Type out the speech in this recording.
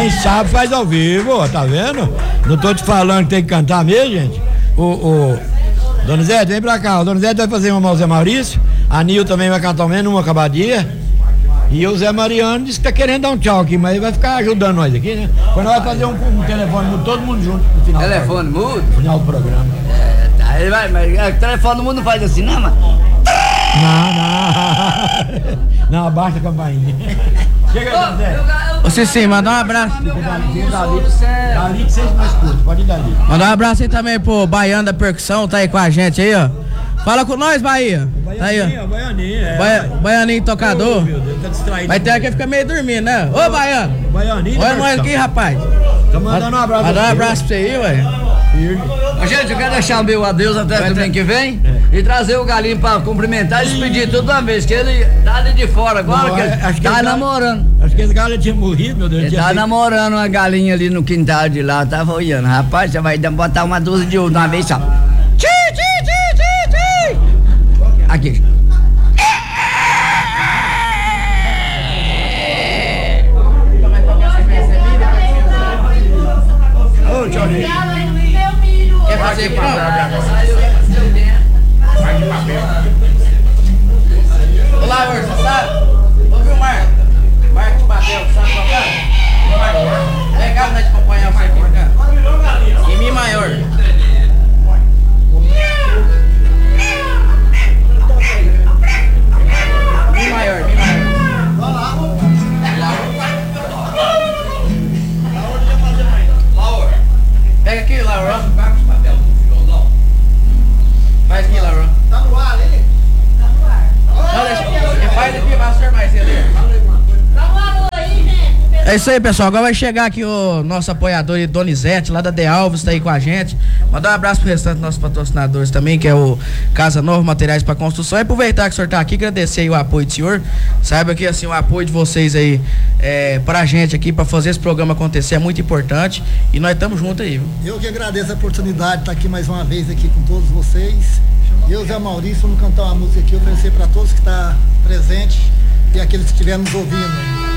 Quem sabe faz ao vivo, ó, tá vendo? Não tô te falando que tem que cantar mesmo, gente. Dona Zé, vem pra cá. O Dona Zé vai fazer uma ao Zé Maurício. A Nil também vai cantar menos uma acabadinha. E o Zé Mariano disse que tá querendo dar um tchau aqui, mas ele vai ficar ajudando nós aqui, né? Quando nós vamos fazer um telefone mudo, todo mundo junto no final. Telefone mudo? No final do programa. Tá, ele vai, mas o telefone mudo não faz assim, não, mano? Não, abaixa a campainha. Chega aí, Dona Zé. Ô Cici, manda um abraço. Dali que vocês mais curtos, pode ir dali. Manda um abraço aí também pro Baiano da Percussão, tá aí com a gente aí, ó. Fala com nós, Bahia. Tá aí, ó. Baianinho tocador. Meu Deus, tá distraído. Vai ter aqui que fica meio dormindo, né? Ô, Baiano. Baianinho. Olha nós aqui, rapaz. Tô mandando um abraço. Manda um abraço pra você aí, ué. Gente, eu quero deixar o meu adeus até domingo que vem e trazer o Galinho pra cumprimentar e despedir tudo uma vez, que ele tá ali de fora agora, que ele tá namorando. Acho que esse galo tinha morrido, meu Deus. Ele tá namorando uma galinha ali no quintal de lá, tava olhando. Rapaz, você vai botar uma dúzia de ovo de uma vez só. Aqui. Ô, tchau, gente. Quer fazer aqui, não? Olá, você sabe? Ouviu o Marco? Marco de papel, sabe tocar? Legal nós te acompanhar você aqui, cara. Em Mi maior. Mi maior. Pega aqui, Laura. Faz aqui, Laura. Tá no ar, hein? Tá no ar. Olha, faz aqui, vai ser mais cedo. É isso aí, pessoal. Agora vai chegar aqui o nosso apoiador Donizete, lá da De Alves, tá aí com a gente. Mandar um abraço pro restante dos nossos patrocinadores também, que é o Casa Nova Materiais para Construção. E aproveitar que o senhor tá aqui, agradecer aí o apoio do senhor. Saiba que assim, o apoio de vocês aí pra gente aqui, pra fazer esse programa acontecer é muito importante. E nós estamos juntos aí, viu? Eu que agradeço a oportunidade de estar aqui mais uma vez aqui com todos vocês. Eu, Zé Maurício, vamos cantar uma música aqui, oferecer para todos que estão presentes e aqueles que estiverem nos ouvindo.